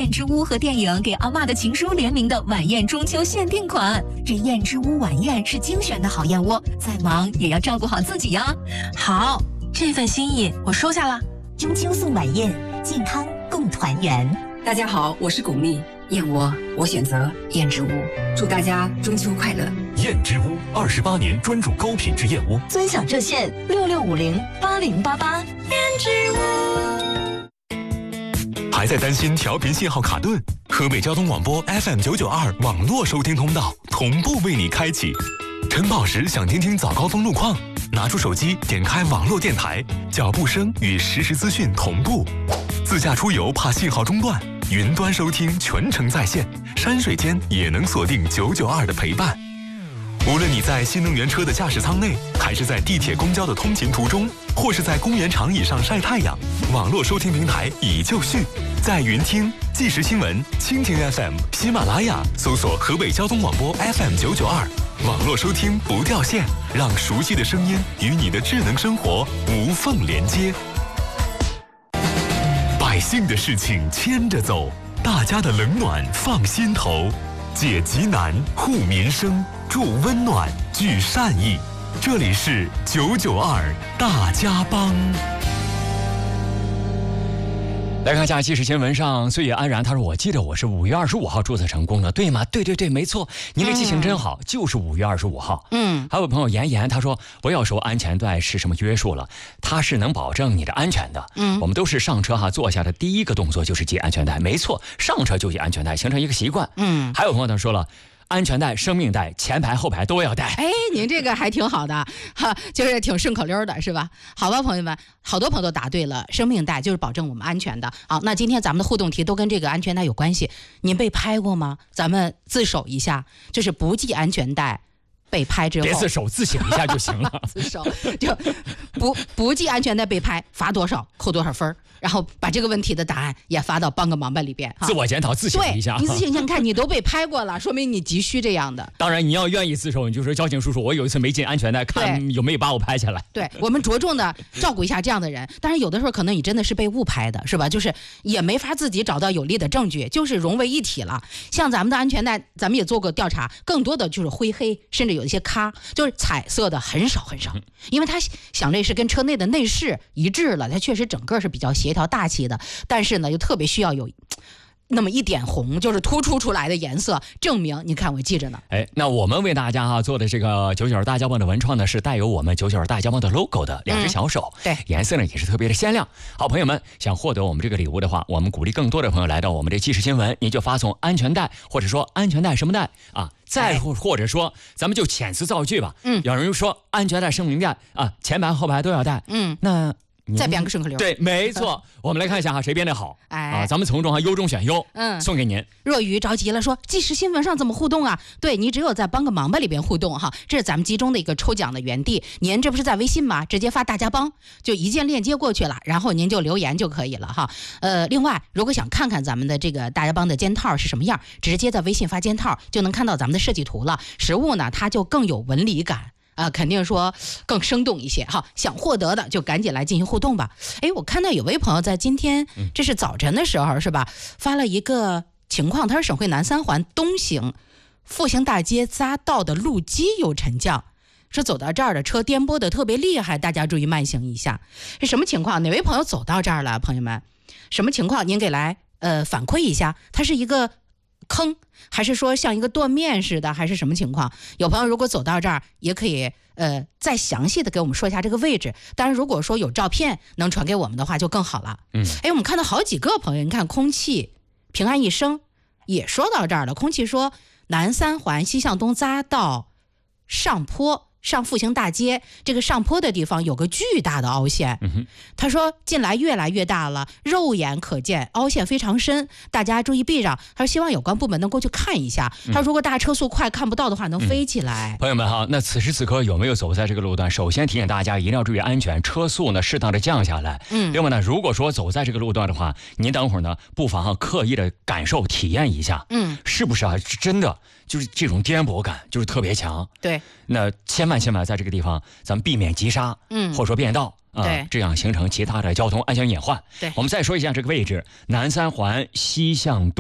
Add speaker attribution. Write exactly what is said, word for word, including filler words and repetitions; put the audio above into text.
Speaker 1: 燕之屋和电影《给阿嬷的情书》联名的晚宴中秋限定款。这燕之屋晚宴是精选的好燕窝，再忙也要照顾好自己呀。
Speaker 2: 好，这份心意我收下了。
Speaker 3: 中秋送晚宴，健康共团圆。
Speaker 4: 大家好，我是巩俐，燕窝我选择燕之屋，祝大家中秋快乐。
Speaker 5: 燕之屋二十八年专注高品质燕窝，
Speaker 3: 尊享热线六六五零八零八八。
Speaker 1: 燕之屋。
Speaker 5: 还在担心调频信号卡顿？河北交通广播 F M 九九二网络收听通道同步为你开启。晨跑时想听听早高峰路况，拿出手机点开网络电台，脚步声与实时资讯同步。自驾出游怕信号中断，云端收听全程在线，山水间也能锁定九九二的陪伴。无论你在新能源车的驾驶舱内，还是在地铁公交的通勤途中，或是在公园长椅上晒太阳，网络收听平台已就绪，在云听、即时新闻、蜻蜓 F M、喜马拉雅搜索河北交通广播 F M 九九二，网络收听不掉线，让熟悉的声音与你的智能生活无缝连接。百姓的事情牵着走，大家的冷暖放心头，解急难、护民生、助温暖、聚善意。这里是九九二大家帮。
Speaker 6: 来看一下即时新闻上，岁月安然他说：“我记得我是五月二十五号注册成功的，对吗？”对对对，没错，您这记性真好，嗯、就是五月二十五号。嗯，还有朋友妍妍他说：“不要说安全带是什么约束了，它是能保证你的安全的。嗯，我们都是上车哈，坐下的第一个动作就是系安全带，没错，上车就系安全带，形成一个习惯。嗯，还有朋友他说了。”安全带、生命带，前排后排都要带。
Speaker 2: 哎，您这个还挺好的，哈，就是挺顺口溜的，是吧？好吧，朋友们，好多朋友都答对了，生命带就是保证我们安全的。好，那今天咱们的互动题都跟这个安全带有关系。您被拍过吗？咱们自首一下，就是不系安全带。被拍之后，
Speaker 6: 别自首，自省一下就行了。
Speaker 2: 自首就不不系安全带被拍，罚多少，扣多少分，然后把这个问题的答案也发到帮个忙吧里边。
Speaker 6: 自我检讨，自省一下。
Speaker 2: 对，你自省一下，看你都被拍过了，说明你急需这样的。
Speaker 6: 当然，你要愿意自首，你就说交警叔叔，我有一次没系安全带，看有没有把我拍下来。
Speaker 2: 对，我们着重的照顾一下这样的人。当然，有的时候可能你真的是被误拍的，是吧？就是也没法自己找到有力的证据，就是融为一体了。像咱们的安全带，咱们也做过调查，更多的就是灰黑，甚至有一些咖。就是彩色的很少很少，因为他想这是跟车内的内饰一致了，它确实整个是比较协调大气的，但是呢又特别需要有那么一点红，就是突出出来的颜色，证明你看我记着呢。
Speaker 6: 哎，那我们为大家哈、啊、做的这个九九二大家帮的文创呢，是带有我们九九二大家帮的 logo 的两只小手，
Speaker 2: 嗯、对，
Speaker 6: 颜色呢也是特别的鲜亮。好，朋友们想获得我们这个礼物的话，我们鼓励更多的朋友来到我们这即时新闻，您就发送安全带，或者说安全带什么带啊。再或或者说，咱们就遣词造句吧。嗯，有人说安全带、生命带啊，前排后排都要带。嗯，那
Speaker 2: 再编个顺口溜。
Speaker 6: 对，没错。我们来看一下哈，谁编的好。哎，啊，咱们从中哈优中选优。嗯，送给您。
Speaker 2: 若愚着急了说，即时新闻上怎么互动啊？对，你只有在帮个忙吧里边互动哈，这是咱们集中的一个抽奖的原地。您这不是在微信吗？直接发大家帮，就一键链接过去了，然后您就留言就可以了哈。呃，另外，如果想看看咱们的这个大家帮的肩套是什么样，直接在微信发肩套就能看到咱们的设计图了。实物呢，它就更有纹理感。啊、呃，肯定说更生动一些哈。想获得的就赶紧来进行互动吧。哎，我看到有位朋友在今天，这是早晨的时候是吧，发了一个情况，他说省会南三环东行复兴大街匝道的路基有沉降，说走到这儿的车颠簸的特别厉害，大家注意慢行一下。是什么情况？哪位朋友走到这儿了？朋友们，什么情况？您给来呃反馈一下。它是一个坑，还是说像一个断面似的，还是什么情况？有朋友如果走到这儿，也可以呃再详细的给我们说一下这个位置。当然，如果说有照片能传给我们的话，就更好了。嗯，哎，我们看到好几个朋友，你看空气平安一生也说到这儿了。空气说南三环西向东匝道上坡。上复兴大街这个上坡的地方有个巨大的凹陷，嗯、他说近来越来越大了，肉眼可见，凹陷非常深，大家注意避让。他说希望有关部门能过去看一下。嗯、他说如果大车速快看不到的话，能飞起来。
Speaker 6: 嗯、朋友们哈，那此时此刻有没有走在这个路段？首先提醒大家一定要注意安全，车速呢适当的降下来。嗯，另外呢，如果说走在这个路段的话，您等会儿呢不妨哈刻意的感受体验一下，嗯，是不是啊？真的就是这种颠簸感就是特别强。
Speaker 2: 对，
Speaker 6: 那千万千万在这个地方咱们避免急刹，嗯，或者说变道啊、呃，这样形成其他的交通安全隐患。
Speaker 2: 对，
Speaker 6: 我们再说一下这个位置：南三环西向东。